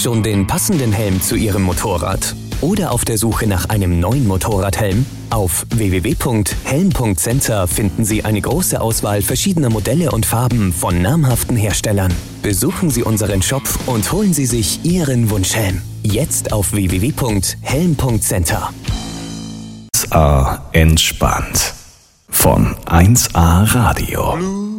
Schon den passenden Helm zu Ihrem Motorrad? Oder auf der Suche nach einem neuen Motorradhelm? Auf www.helm.center finden Sie eine große Auswahl verschiedener Modelle und Farben von namhaften Herstellern. Besuchen Sie unseren Shop und holen Sie sich Ihren Wunschhelm. Jetzt auf www.helm.center. 1A entspannt. Von 1A Radio.